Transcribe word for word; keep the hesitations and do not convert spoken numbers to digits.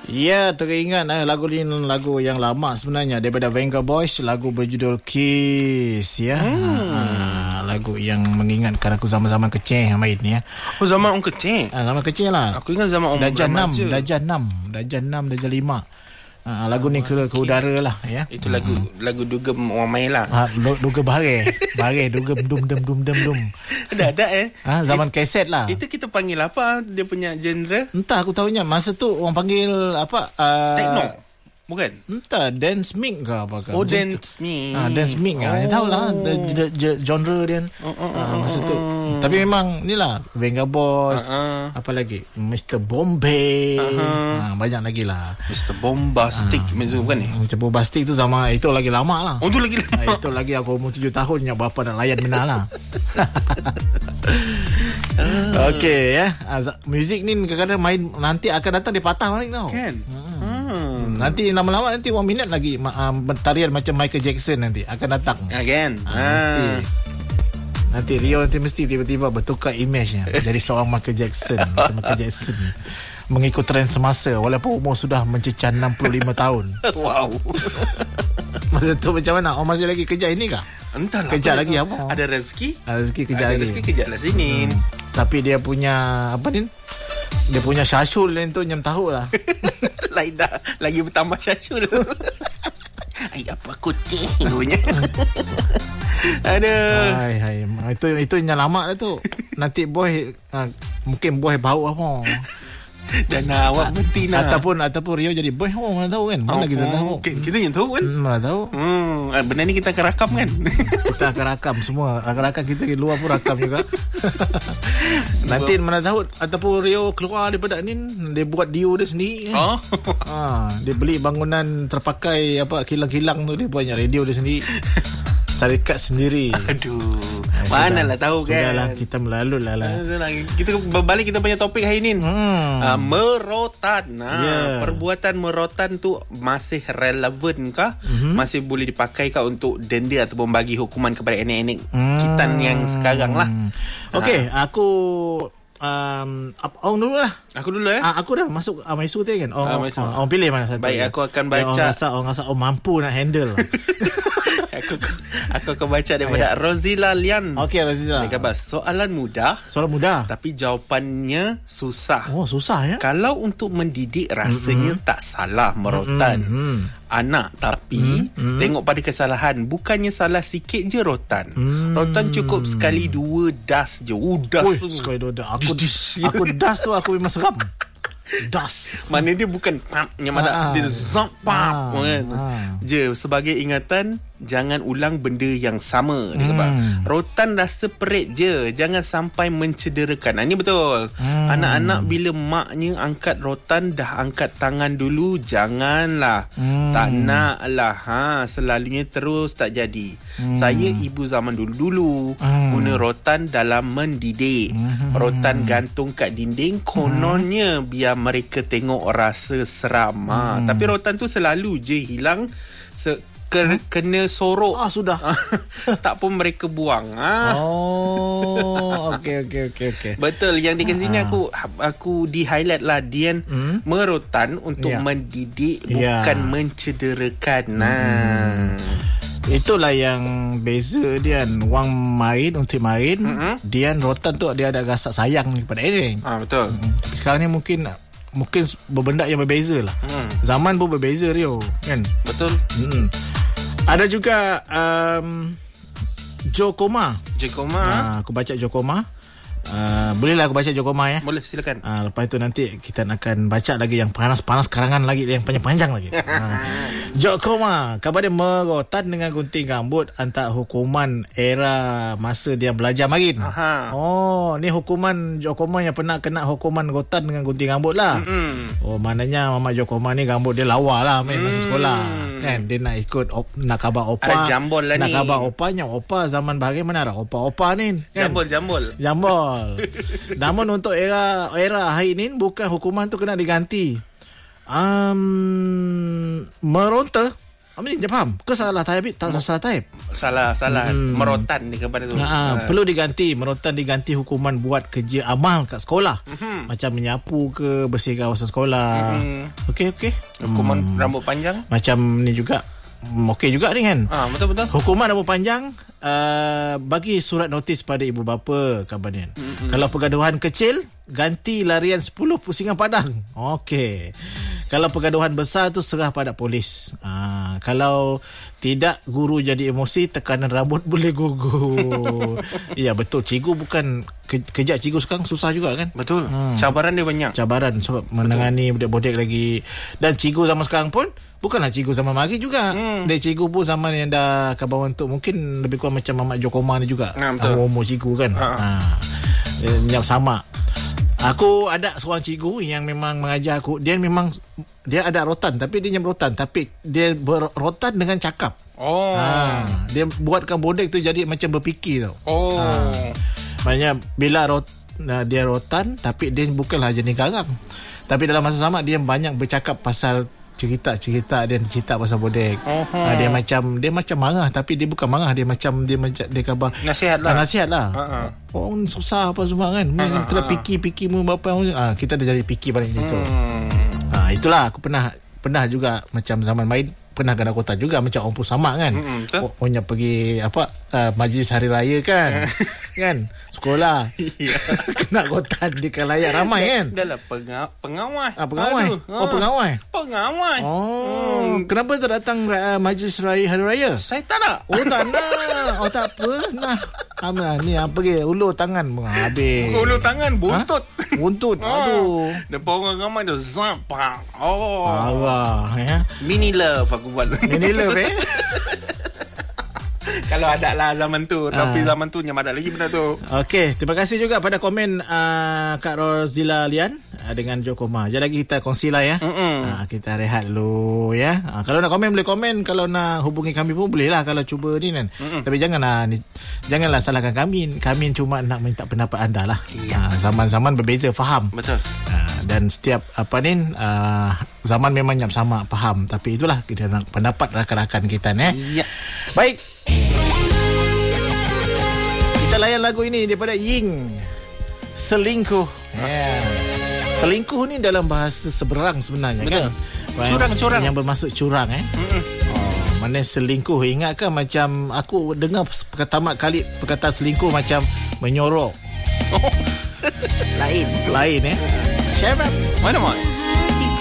Ya, teringat eh, lagu ni lagu yang lama sebenarnya daripada Venga Boys, lagu berjudul Kiss ya. Hmm. Ha, lagu yang mengingatkan aku zaman-zaman kecil main ni ya. Oh, zaman orang kecil. Ha, zaman kecil lah. Aku ingat zaman orang Darjah enam, remaja. darjah enam, darjah enam, darjah lima. Ha, lagu oh, ni ke, ke udara lah ya. Itu lagu hmm. lagu dugem orang main lah. Ha, dugem bahare. Bahare dugem dum dum dum dum dum. Ada-ada eh. Ha, zaman It, kaset lah. Itu kita panggil apa dia punya genre? Entah aku tahunya masa tu orang panggil apa? Uh, Techno. Bukan? Entah, dance mix ke apa ke. Oh, dance mix. Ah, dance mix oh. ah. Tahulah genre dia. Oh, oh, ah, masa tu. Oh. Tapi memang inilah Venga Boys. Uh-uh. Apa lagi? mister Bombay. Uh-huh. Ah, banyak lagi lah. mister Bombastic ah. Maksud bukan ni? mister Bombastic tu sama itu lagi lama lah. Oh, tu lagi lama. Ah, itu lagi aku umur tujuh tahun yang bapa nak layan benar lah. Okey ya. Ah, muzik ni kadang-kadang main nanti akan datang dia patah balik tau. Kan? Hmm. Hmm. Nanti lama-lama nanti orang minat lagi uh, tarian macam Michael Jackson nanti akan datang. Again. Ha, ah. Mesti. Nanti Rio nanti mesti tiba-tiba bertukar image-nya jadi seorang Michael Jackson. Macam Michael Jackson mengikut trend semasa walaupun umur sudah mencecah enam puluh lima tahun. Wow. Masa tu macam mana? Oh, masih lagi kerja ini kah? Entahlah. Kerja lagi apa? Ada rezeki. Ada rezeki kerja ada lagi. Ada rezeki kerja lah sini. Hmm. Tapi dia punya apa ni? Dia punya syashul lain tu nyam tahu lah. Lain dah. Lagi bertambah syashul. Ay, apa kutih punya. Aduh. Hai hai. Itu itu yang lama dah tu. Nanti boy uh, mungkin boy bau apa. Dan uh, awak berhenti nak. Ataupun ataupun Rio jadi boy, oh, mana tahu kan. Mana oh, kita tahu. Kita, kita yang tahu kan. Hmm, mana tahu. Hmm, benda ni kita akan rakam kan. Kita akan rakam semua. Rakam-rakam kita di luar pun rakam juga. Nanti mana tahu ataupun Rio keluar daripada ni, dia buat dio dia sendiri kan. Oh. Ha, dia beli bangunan terpakai apa kilang-kilang tu, dia buatnya radio dia sendiri. Syarikat sendiri. Aduh. Mana lah tahu kan. Sudahlah kita melalui lah lah. Kita berbalik kita punya topik hari ni. Hmm. Uh, merotan. Nah, yeah. Perbuatan merotan tu masih relevan kah? Mm-hmm. Masih boleh dipakai kah untuk denda ataupun bagi hukuman kepada enek-enek hmm. kita yang sekarang lah. Okey, uh. aku Um, Ong dulu lah. Aku dulu eh. Uh, aku dah masuk uh, Maisu tu kan. Ong, uh, Maisu. Ong pilih mana satu. Baik, aku akan baca. Ong rasa Ong rasa Ong mampu nak handle. aku aku akan baca daripada Rozila Lian. Okey, Rozila. Dia kata soalan mudah. Soalan mudah. Tapi jawapannya susah. Oh, susah ya. Kalau untuk mendidik rasanya mm-hmm. tak salah merotan. Mm-hmm. Anak tapi mm-hmm. tengok pada kesalahan, bukannya salah sikit je rotan. Mm. Rotan cukup sekali dua das je. Oh, das. Ui, sekali dua das. Aku aku das tu aku memang seram. Das. Mana dia bukan pap yang mana dia zap pap kan. Je sebagai ingatan jangan ulang benda yang sama. Dia kata hmm. rotan rasa perit je, jangan sampai mencederakan. Ini betul. Hmm. Anak-anak bila maknya angkat rotan dah angkat tangan dulu, janganlah. Hmm. Tak naklah. Ha, selalunya terus tak jadi. Hmm. Saya ibu zaman dulu-dulu hmm. guna rotan dalam mendidik. Hmm. Rotan gantung kat dinding kononnya hmm. biar mereka tengok rasa seram. Ha, hmm. tapi rotan tu selalu je hilang se- Kena, kena sorok. Ah, sudah. Tak pun mereka buang. Ah. Oh, okey okey okey okey. Betul, yang di sini aku aku di highlight lah Dian hmm? merotan untuk yeah. mendidik bukan yeah. mencederakan. Nah. Hmm. Itulah yang beza Dian. Wang main untuk main, mm-hmm. Dian rotan tu dia ada rasa sayang kepada Ering. Ah, betul. Hmm. Sekarang ni mungkin mungkin berbenda yang berbeza lah. Hmm. Zaman pun berbeza Rio, kan? Betul. Hmm. Ada juga um, Jokoma. Jokoma. Uh, aku baca Jokoma. Uh, bolehlah aku baca Jokoma ya. Boleh, silakan. Uh, lepas itu nanti kita akan baca lagi yang panas-panas karangan lagi, yang panjang-panjang lagi. uh. Jokoma, kabar dia merotan dengan gunting rambut antara hukuman era masa dia belajar marin. Aha. Oh, ni hukuman Jokoma yang pernah kena hukuman rotan dengan gunting rambut lah. Mm-hmm. Oh, maknanya Mama Jokoma ni rambut dia lawa lah main masa sekolah. Kan dia nak ikut op, nak khabar opa. Ada jambol lah nak ni. Nak khabar opanya. Opa zaman bahari mana ada opa-opa ni. Kan? Jambol-jambol. Jambol. Namun untuk era era hari ini bukan hukuman tu kena diganti. Um, meronta. Amin dia faham. Ke salah type? Tak M- salah type. Salah, salah. Hmm. Merotan ni kepada tu. Ha, ha. Perlu diganti. Merotan diganti hukuman buat kerja amal kat sekolah. Hmm. Macam menyapu ke, bersihkan kawasan sekolah. Hmm. Okey, okey. Hukuman hmm. rambut panjang. Macam ni juga. Okey juga ni kan. Ah, betul-betul. Hukuman rambut panjang, uh, bagi surat notis pada ibu bapa kabarnya. Mm-hmm. Kalau pergaduhan kecil, ganti larian sepuluh pusingan padang. Okey. Kalau pergaduhan besar tu serah pada polis. Uh, kalau tidak, guru jadi emosi, tekanan rambut boleh gugur. Ya betul, cikgu bukan ke, kejap cikgu sekarang susah juga kan. Betul. Hmm. Cabaran dia banyak. Cabaran sebab menangani budak-budak lagi. Dan cikgu zaman sekarang pun bukanlah cikgu zaman mari juga. Hmm. Dia cikgu pun zaman yang dah kabar untuk mungkin lebih kurang macam Mamat Jokoma ni juga. Ha, umur cikgu kan. Ha. Ha. Dia sama. Aku ada seorang cikgu yang memang mengajar aku. Dia memang dia ada rotan, tapi dia nyam rotan, tapi dia berrotan dengan cakap. Oh. Ha. Dia buatkan bodek tu jadi macam berfikir tau. Oh. Ha. Maknanya bila rot, dia rotan, tapi dia bukanlah jenis garang. Tapi dalam masa sama dia banyak bercakap pasal cerita-cerita dia cerita pasal bodek. Uh-huh. Ha, dia macam dia macam marah, tapi dia bukan marah, dia macam dia macam dia khabar nasihat lah. Ha, nasihat lah. Uh-huh. Oh susah apa semua kan. Uh-huh. Kita fikir-fikir mu bapa ha, kita dah jadi fikir balik hmm. itu. Ha, itulah aku pernah pernah juga macam zaman main pernah kena kota juga macam orang pun sama kan. Mm-hmm, o- Orang pergi apa uh, majlis hari raya kan. Kan sekolah. Kena kota di kalayak ramai kan. Dalam penga- pengawal. Ah pengawal. Aduh, oh ah. pengawal. Pengawal. Oh, hmm. Kenapa tak datang uh, majlis raya hari raya? Saya tak nak. Oh tak nak. Oh tak apa. Nah. Amal ni apa pergi ulur tangan habis. Ulur tangan buntut. Ha? Buntut. Aduh. Depan orang ramai tu zampak. Oh. Allah ya. Mini love aku buat. Mini love eh. Kalau ada lah zaman tu. Tapi uh. zaman tu nyam ada lagi benda tu. Okey, terima kasih juga pada komen uh, Kak Rozila Lian uh, dengan Jokoma. Jadi lagi kita kongsi lah ya. Uh, kita rehat dulu ya. Uh, kalau nak komen boleh komen. Kalau nak hubungi kami pun boleh lah kalau cuba ni kan. Mm-mm. Tapi janganlah ni, janganlah salahkan kami. Kami cuma nak minta pendapat anda lah. Yeah. Uh, zaman-zaman berbeza, faham. Betul. Uh, dan setiap apa ni uh, zaman memang nyap sama, faham. Tapi itulah kita nak pendapat rakan-rakan kita ni. Yeah. Baik. Kita layan lagu ini daripada Ying, Selingkuh. Yeah. Selingkuh ni dalam bahasa seberang sebenarnya. Betul. Kan. Curang-curang. Yang bermaksud curang eh. Mm-mm. Oh, mana selingkuh? Ingatkan macam aku dengar perkataan kali perkataan selingkuh macam menyorok. Oh. Lain. Lain eh. Syabab. Mana mak?